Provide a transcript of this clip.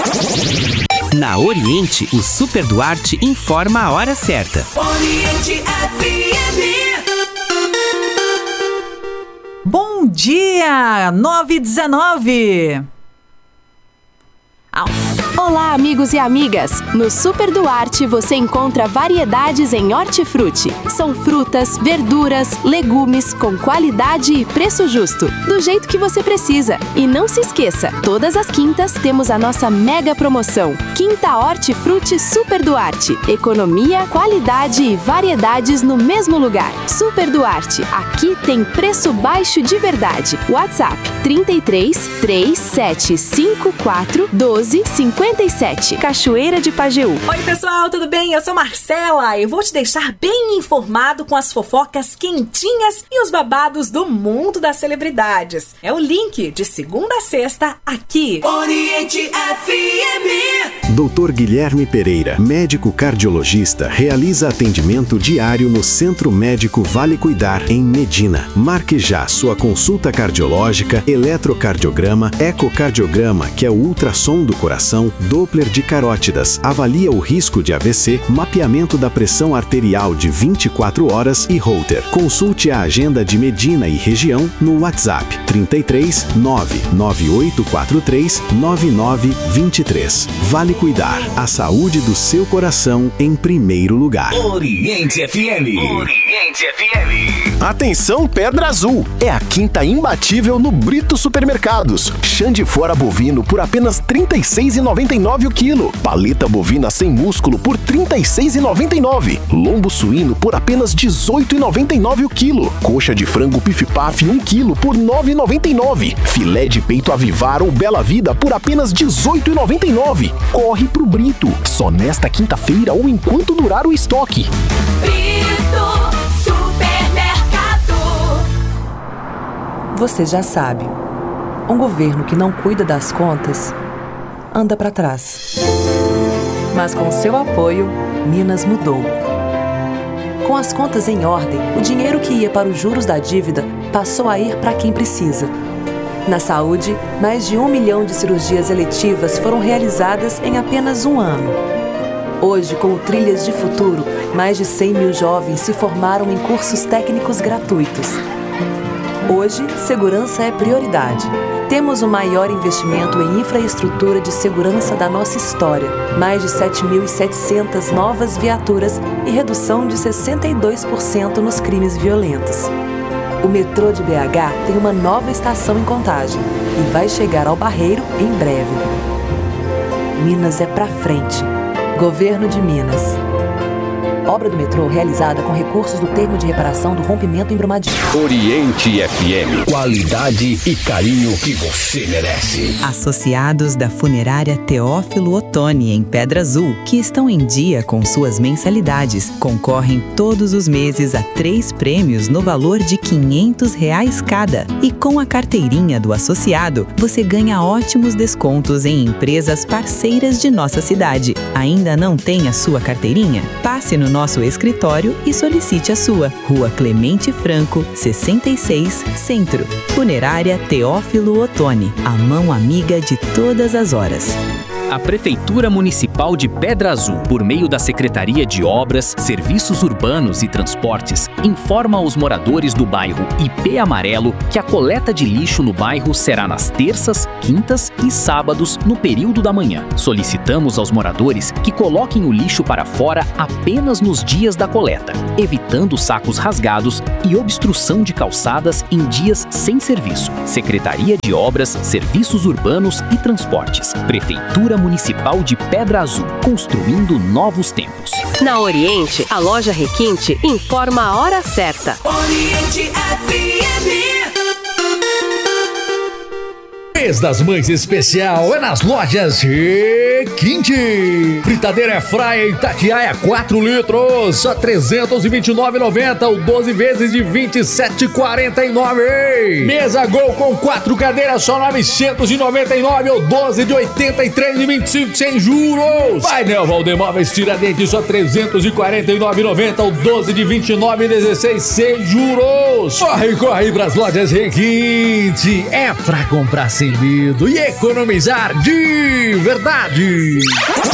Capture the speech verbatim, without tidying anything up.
Na Oriente, o Super Duarte informa a hora certa. Oriente F M. Bom dia, nove e dezenove. Olá, amigos e amigas! No Super Duarte você encontra variedades em hortifruti. São frutas, verduras, legumes com qualidade e preço justo, do jeito que você precisa. E não se esqueça, todas as quintas temos a nossa mega promoção. Quinta Hortifruti Super Duarte. Economia, qualidade e variedades no mesmo lugar. Super Duarte, aqui tem preço baixo de verdade. WhatsApp trinta e três, três sete cinco quatro, doze cinquenta e sete. Cachoeira de Pajeú. Oi, pessoal, tudo bem? Eu sou Marcela e vou te deixar bem informado com as fofocas quentinhas e os babados do mundo das celebridades. É o link de segunda a sexta aqui. Oriente F M. doutor Guilherme Pereira, médico cardiologista, realiza atendimento diário no Centro Médico Vale Cuidar, em Medina. Marque já sua consulta cardiológica, eletrocardiograma, ecocardiograma, que é o ultrassom do coração, Doppler de carótidas, avalia o risco de A V C, mapeamento da pressão arterial de vinte e quatro horas e Holter. Consulte a agenda de Medina e região no WhatsApp trinta e três, nove nove oito quatro três, nove nove dois três. Vale Cuidar, a saúde do seu coração em primeiro lugar. Oriente F M. Oriente F M. Atenção, Pedra Azul! É a quinta imbatível no Brito Supermercados. Chã de fora bovino por apenas trinta e seis reais e noventa e nove centavos o quilo. Paleta bovina sem músculo por trinta e seis reais e noventa e nove centavos. Lombo suíno por apenas dezoito reais e noventa e nove centavos o quilo. Coxa de frango Pif-Paf um quilo por nove reais e noventa e nove centavos. Filé de peito Avivar ou Bela Vida por apenas dezoito reais e noventa e nove centavos. Corre pro Brito. Só nesta quinta-feira ou enquanto durar o estoque. Brito Supermercado. Você já sabe, um governo que não cuida das contas anda para trás. Mas com seu apoio, Minas mudou. Com as contas em ordem, o dinheiro que ia para os juros da dívida passou a ir para quem precisa. Na saúde, mais de um milhão de cirurgias eletivas foram realizadas em apenas um ano. Hoje, com o Trilhas de Futuro, mais de cem mil jovens se formaram em cursos técnicos gratuitos. Hoje, segurança é prioridade. Temos o maior investimento em infraestrutura de segurança da nossa história. Mais de sete mil e setecentas novas viaturas e redução de sessenta e dois por cento nos crimes violentos. O metrô de B H tem uma nova estação em Contagem e vai chegar ao Barreiro em breve. Minas é pra frente. Governo de Minas. Obra do metrô realizada com recursos do termo de reparação do rompimento em Brumadinho. Oriente F M. Qualidade e carinho que você merece. Associados da funerária Teófilo Otoni, em Pedra Azul, que estão em dia com suas mensalidades, concorrem todos os meses a três prêmios no valor de quinhentos reais cada. E com a carteirinha do associado, você ganha ótimos descontos em empresas parceiras de nossa cidade. Ainda não tem a sua carteirinha? Passe no nosso escritório e solicite a sua. Rua Clemente Franco, sessenta e seis, Centro. Funerária Teófilo Otoni, a mão amiga de todas as horas. A Prefeitura Municipal de Pedra Azul, por meio da Secretaria de Obras, Serviços Urbanos e Transportes, informa aos moradores do bairro I P Amarelo que a coleta de lixo no bairro será nas terças, quintas e sábados, no período da manhã. Solicitamos aos moradores que coloquem o lixo para fora apenas nos dias da coleta, evitando sacos rasgados e obstrução de calçadas em dias sem serviço. Secretaria de Obras, Serviços Urbanos e Transportes. Prefeitura Municipal de Pedra Azul, construindo novos tempos. Na Oriente, a loja Requinte informa a hora certa. Oriente F M. Mês das Mães especial é nas lojas Requinte. Fritadeira Airfryer Itatiaia quatro litros, só trezentos e vinte e nove reais e noventa centavos, ou doze vezes de vinte e sete reais e quarenta e nove centavos. Mesa Gol com quatro cadeiras, só novecentos e noventa e nove reais, ou doze de oitenta e três reais e vinte e cinco centavos sem juros. Painel Valdemóveis Tiradentes, só trezentos e quarenta e nove reais e noventa centavos, ou doze de vinte e nove reais e dezesseis centavos sem juros. Corre, corre pras lojas Requinte. É pra comprar sem proibido e economizar de verdade.